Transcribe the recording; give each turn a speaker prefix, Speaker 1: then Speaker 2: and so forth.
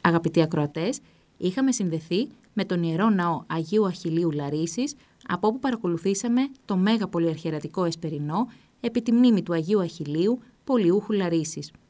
Speaker 1: Αγαπητοί ακροατές, είχαμε συνδεθεί με τον Ιερό Ναό Αγίου Αχιλλείου Λαρίσσης, από όπου παρακολουθήσαμε το Μέγα Πολυαρχιερατικό Εσπερινό επί τη μνήμη του Αγίου Αχιλλείου, Πολιούχου Λαρίσσης.